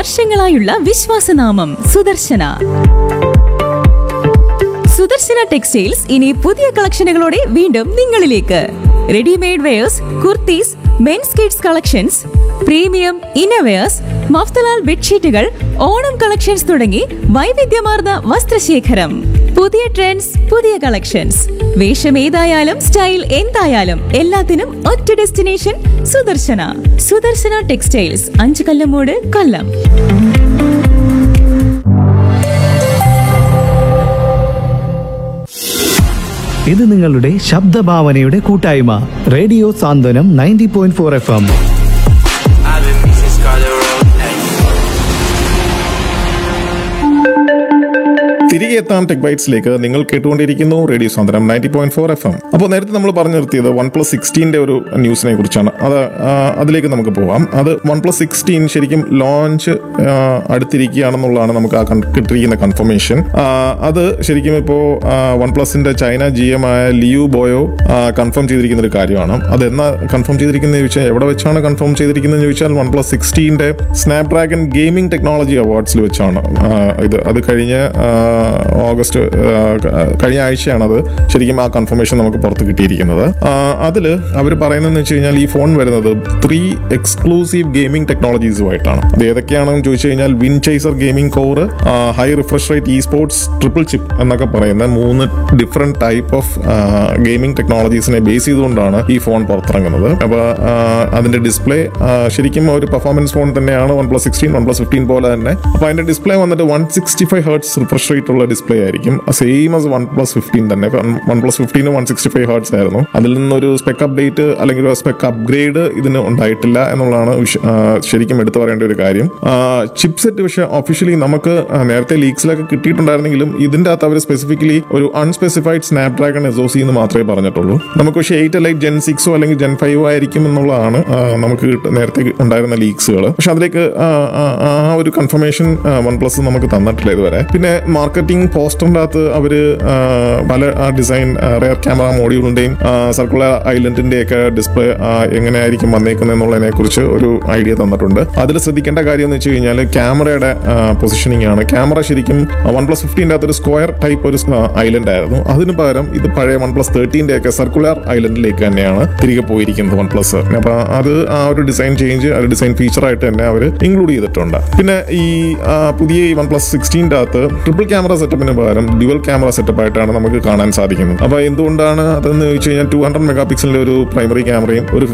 വർഷങ്ങളായുള്ള വിശ്വാസനാമം Sudarshana. Sudarshana textiles ഇനി പുതിയ കളക്ഷനുകളോടെ വീണ്ടും നിങ്ങളിലേക്ക്. Readymade wears, kurtis, men's kids collections, premium innerwears, Mafatlal ബെഡ്ഷീറ്റുകൾ, Onam collections തുടങ്ങി വൈവിധ്യമാർന്ന വസ്ത്രശേഖരം. പുതിയ ട്രെൻഡ്സ്, പുതിയ കളക്ഷൻസ്. വേഷം ഏതായാലും സ്റ്റൈൽ എന്തായാലും എല്ലാത്തിനും ഒറ്റ ഡെസ്റ്റിനേഷൻ സുദർശന. സുദർശന ടെക്സ്റ്റൈൽസ്, 5 കല്ലമൂട്, കൊല്ലം. ഇത് നിങ്ങളുടെ ശബ്ദഭാവനയുടെ കൂട്ടായ്മ റേഡിയോ സാന്ത്വനം 90.4 FM. തിരികെ എത്താം ടെക് ബൈറ്റ്സിലേക്ക്. നിങ്ങൾ കേട്ടുകൊണ്ടിരിക്കുന്നു റേഡിയോ സാന്ത്വനം 90.4 FM. അപ്പോൾ നേരത്തെ നമ്മൾ പറഞ്ഞു നിർത്തിയത് OnePlus 16 ഒരു ന്യൂസിനെ കുറിച്ചാണ്. അതിലേക്ക് നമുക്ക് പോവാം. അത് OnePlus 16 ശരിക്കും ലോഞ്ച് അടുത്തിരിക്കുകയാണെന്നുള്ളതാണ് നമുക്ക് കിട്ടിയിരിക്കുന്ന കൺഫർമേഷൻ. അത് ശരിക്കും ഇപ്പോൾ OnePlusന്റെ ചൈന GM ആയ ലിയു ബോയോ കൺഫേം ചെയ്തിരിക്കുന്ന ഒരു കാര്യമാണ്. അത് എന്നാ കൺഫേം ചെയ്തിരിക്കുന്നത് ചോദിച്ചാൽ, എവിടെ വെച്ചാണ് കൺഫേം ചെയ്തിരിക്കുന്നത് ചോദിച്ചാൽ, OnePlus 16ന്റെ സ്നാപ്ഡ്രാഗൺ ഗെയിമിംഗ് ടെക്നോളജി അവാർഡ്സിൽ വെച്ചാണ്. അത് കഴിഞ്ഞ ഓഗസ്റ്റ് കഴിഞ്ഞ ആഴ്ചയാണ് അത് ശരിക്കും ആ കൺഫർമേഷൻ നമുക്ക് പുറത്ത് കിട്ടിയിരിക്കുന്നത്. അതിൽ അവർ പറയുന്നതെന്ന് വെച്ച് കഴിഞ്ഞാൽ, ഈ ഫോൺ വരുന്നത് 3 എക്സ്ക്ലൂസീവ് ഗെയിമിംഗ് ടെക്നോളജീസുമായിട്ടാണ്. അത് ഏതൊക്കെയാണെന്ന് ചോദിച്ചു കഴിഞ്ഞാൽ, വിൻചേസർ gaming core, high refresh rate E sports, triple chip എന്നൊക്കെ പറയുന്ന 3 different type of gaming ടെക്നോളജീസിനെ base ചെയ്തുകൊണ്ടാണ് ഈ ഫോൺ പുറത്തിറങ്ങുന്നത്. അപ്പോൾ അതിന്റെ ഡിസ്പ്ലേ ശരിക്കും ഒരു പെർഫോമൻസ് ഫോൺ തന്നെയാണ്. OnePlus 16, OnePlus 15 പോലെ തന്നെ. അപ്പോൾ അതിന്റെ ഡിസ്പ്ലേ വന്നിട്ട് 165 Hz റിഫ്രഷ് റേറ്റ് ഉള്ള ഡിസ്പ്ലേ ആയിരിക്കും. സെയിം ആസ് OnePlus 15 തന്നെ. OnePlus 15 165 Hz ആയിരുന്നു. അതിൽ നിന്നൊരു സ്പെക് അപ്ഡേറ്റ് അല്ലെങ്കിൽ ഒരു സ്പെക് അപ്ഗ്രേഡ് ഇതിന് ഉണ്ടായിട്ടില്ല എന്നുള്ളതാണ് ശരിക്കും എടുത്തു പറയേണ്ട ഒരു കാര്യം. ചിപ്പ് സെറ്റ് പക്ഷേ ഒഫീഷ്യലി നമുക്ക് നേരത്തെ ലീക്സിലൊക്കെ കിട്ടിയിട്ടുണ്ടായിരുന്നെങ്കിലും ഇതിന്റെ അകത്ത് അവർ സ്പെസിഫിക്കലി ഒരു അൺസ്പെസിഫൈഡ് സ്നാപ്ഡ്രാഗൺ SoC എന്ന് മാത്രമേ പറഞ്ഞിട്ടുള്ളൂ. നമുക്ക് പക്ഷേ 8 അല്ലെങ്കിൽ Gen 6 അല്ലെങ്കിൽ Gen 5 ആയിരിക്കും എന്നുള്ളതാണ് നമുക്ക് നേരത്തെ ഉണ്ടായിരുന്ന ലീക്സുകൾ. പക്ഷെ അതിലേക്ക് ആ ഒരു കൺഫർമേഷൻ OnePlus നമുക്ക് തന്നിട്ടില്ല ഇതുവരെ. പിന്നെ മാർക്കറ്റിംഗ് പോസ്റ്ററിന്റെ അകത്ത് അവര് പല ഡിസൈൻ റെയർ ക്യാമറ മോഡ്യൂളിന്റെയും സർക്കുലർ ഐലൻഡിന്റെ ഒക്കെ ഡിസ്പ്ലേ എങ്ങനെയായിരിക്കും വന്നേക്കുന്നത് എന്നുള്ളതിനെ കുറിച്ച് ഒരു ഐഡിയ തന്നിട്ടുണ്ട്. അതിൽ ശ്രദ്ധിക്കേണ്ട കാര്യം എന്ന് വെച്ച് കഴിഞ്ഞാൽ, ക്യാമറയുടെ പൊസിഷനിങ് ആണ്. ക്യാമറ ശരിക്കും OnePlus 15ന്റെ അകത്ത് ഒരു സ്ക്വയർ ടൈപ്പ് ഒരു ഐലൻഡ് ആയിരുന്നു. അതിന് പകരം ഇത് പഴയ OnePlus 13ന്റെ ഒക്കെ സർക്കുലർ ഐലൻഡിലേക്ക് തന്നെയാണ് തിരികെ പോയിരിക്കുന്നത് OnePlus. അപ്പൊ അത് ആ ഒരു ഡിസൈൻ ചേഞ്ച്, ആ ഒരു ഡിസൈൻ ഫീച്ചറായിട്ട് തന്നെ അവർ ഇൻക്ലൂഡ് ചെയ്തിട്ടുണ്ട്. പിന്നെ ഈ പുതിയ OnePlus 16ന്റെ അകത്ത് ട്രിപ്പിൾ ക്യാമറ സെറ്റപ്പിന് പകരം ഡ്യുവൽ ക്യാമറ സെറ്റപ്പ് ആയിട്ടാണ് നമുക്ക് കാണാൻ സാധിക്കുന്നത്. അപ്പോൾ എന്തുകൊണ്ടാണ് അതെന്ന് ചോദിച്ചു കഴിഞ്ഞാൽ, 200 മെഗാ പിക്സലിന്റെ ഒരു പ്രൈമറി ക്യാമറയും ഒരു